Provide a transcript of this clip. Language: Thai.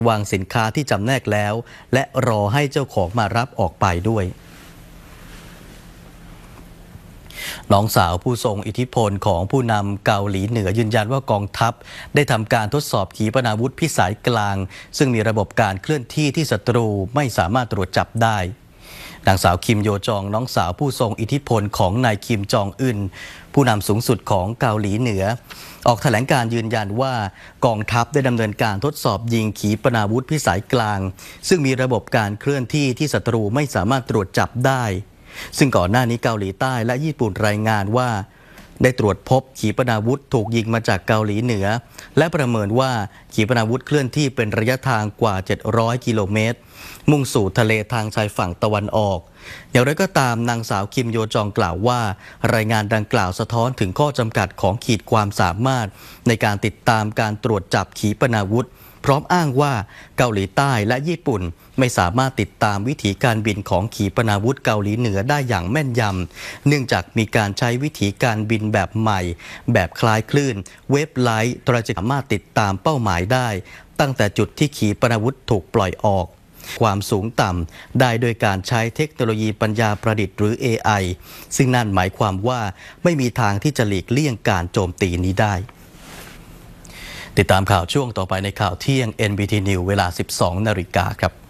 วางสินค้าที่จำแนกแล้วและรอให้เจ้าของมารับออกไปด้วยน้องสาวผู้ทรงอิทธิพลของผู้นำเกาหลีเหนือยืนยันว่ากองทัพได้ทำการทดสอบขีปนาวุธพิสัยกลางซึ่งมีระบบการเคลื่อนที่ที่ศัตรูไม่สามารถตรวจจับได้นางสาวคิมโยจองน้องสาวผู้ทรงอิทธิพลของนายคิมจองอึนผู้นำสูงสุดของเกาหลีเหนือออกแถลงการยืนยันว่ากองทัพได้ดำเนินการทดสอบยิงขีปนาวุธพิสัยกลางซึ่งมีระบบการเคลื่อนที่ที่ศัตรูไม่สามารถตรวจจับได้ซึ่งก่อนหน้านี้เกาหลีใต้และญี่ปุ่นรายงานว่าได้ตรวจพบขีปนาวุธถูกยิงมาจากเกาหลีเหนือและประเมินว่าขีปนาวุธเคลื่อนที่เป็นระยะทางกว่า700กิโลเมตรมุ่งสู่ทะเลทางชายฝั่งตะวันออกอย่างไรก็ตามนางสาวคิมโยจองกล่าวว่ารายงานดังกล่าวสะท้อนถึงข้อจำกัดของขีดความสามารถในการติดตามการตรวจจับขีปนาวุธพร้อมอ้างว่าเกาหลีใต้และญี่ปุ่นไม่สามารถติดตามวิถีการบินของขีปนาวุธเกาหลีเหนือได้อย่างแม่นยำเนื่องจากมีการใช้วิถีการบินแบบใหม่แบบคล้ายคลื่นเวฟไลท์โทรจิตสามารถติดตามเป้าหมายได้ตั้งแต่จุดที่ขีปนาวุธถูกปล่อยออกความสูงต่ำได้โดยการใช้เทคโนโลยีปัญญาประดิษฐ์หรือ AI ซึ่งนั่นหมายความว่าไม่มีทางที่จะหลีกเลี่ยงการโจมตีนี้ได้ติดตามข่าวช่วงต่อไปในข่าวเที่ยง NBT News เวลา 12 นาฬิกาครับ